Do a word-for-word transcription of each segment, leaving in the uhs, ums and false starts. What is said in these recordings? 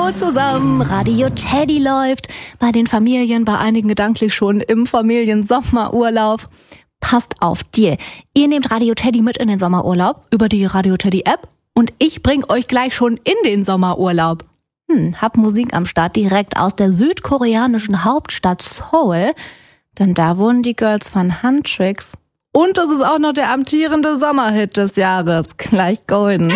Hallo zusammen, Radio Teddy läuft. Bei den Familien, bei einigen gedanklich schon im Familiensommerurlaub. Passt auf, Deal. Ihr nehmt Radio Teddy mit in den Sommerurlaub über die Radio Teddy App und ich bring euch gleich schon in den Sommerurlaub. Hm, hab Musik am Start direkt aus der südkoreanischen Hauptstadt Seoul, denn da wohnen die Girls von Huntrix. Und das ist auch noch der amtierende Sommerhit des Jahres, gleich golden.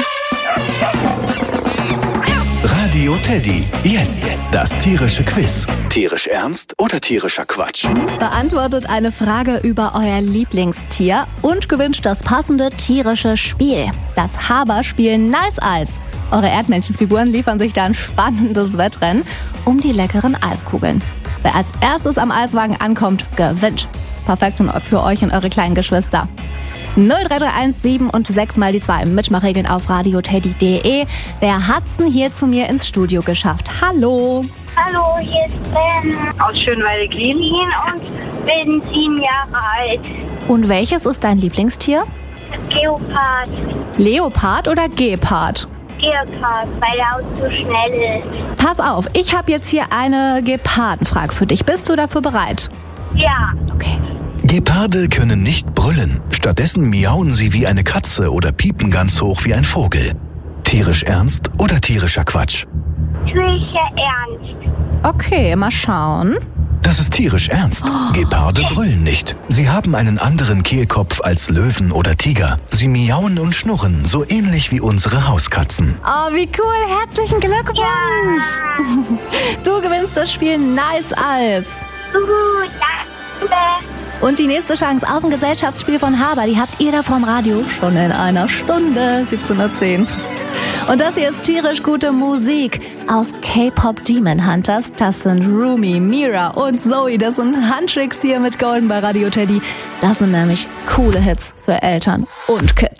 Radio Teddy, jetzt das tierische Quiz. Tierisch ernst oder tierischer Quatsch? Beantwortet eine Frage über euer Lieblingstier und gewünscht das passende tierische Spiel. Das Haberspiel Nice Eis. Eure Erdmännchenfiguren liefern sich da ein spannendes Wettrennen um die leckeren Eiskugeln. Wer als erstes am Eiswagen ankommt, gewinnt. Perfekt für euch und eure kleinen Geschwister. null drei drei eins sieben und sechs mal die zwei. Mitmachregeln auf radioteddy punkt de. Wer hat's denn hier zu mir ins Studio geschafft? Hallo. Hallo, hier ist Ben aus Schönwalde-Glien und bin sieben Jahre alt. Und welches ist dein Lieblingstier? Leopard. Leopard oder Gepard? Gepard, weil er auch so schnell ist. Pass auf, ich habe jetzt hier eine Gepardenfrage für dich. Bist du dafür bereit? Ja. Okay. Geparde können nicht brüllen. Stattdessen miauen sie wie eine Katze oder piepen ganz hoch wie ein Vogel. Tierisch ernst oder tierischer Quatsch? Tierischer Ernst. Okay, mal schauen. Das ist tierisch ernst. Geparde brüllen nicht. Sie haben einen anderen Kehlkopf als Löwen oder Tiger. Sie miauen und schnurren, so ähnlich wie unsere Hauskatzen. Oh, wie cool. Herzlichen Glückwunsch. Ja. Du gewinnst das Spiel Nice Eis. Juhu, danke. Und die nächste Chance auf ein Gesellschaftsspiel von Haber, die habt ihr da vom Radio schon in einer Stunde, siebzehn Uhr zehn. Und das hier ist tierisch gute Musik aus K-Pop Demon Hunters. Das sind Rumi, Mira und Zoe. Das sind Huntrix hier mit Golden bei Radio Teddy. Das sind nämlich coole Hits für Eltern und Kids.